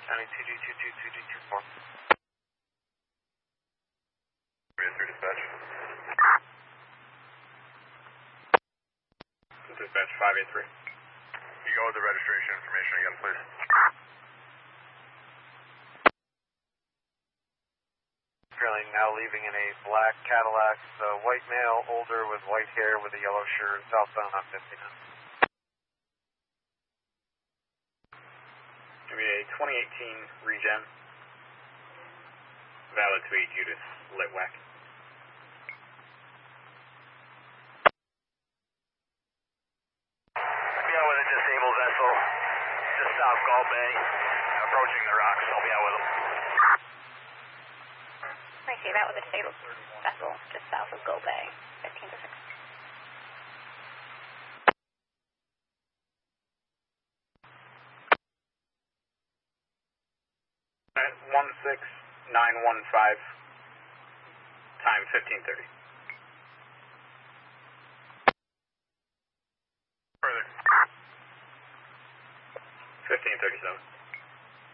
County 2D22 2D24. Dispatch. Dispatch 583. You go with the registration information again, please. Currently now leaving in a black Cadillac, white male, older with white hair with a yellow shirt, southbound on 59. Give me a 2018 Regen. Valid to a Judas Litwack. Be out with a disabled vessel, just south Gull Bay, approaching the rocks. I'll be out with them. I see that with a disabled vessel, just south of Gull Bay, 15 to 6. At 16915, time 1530. Further. 1537.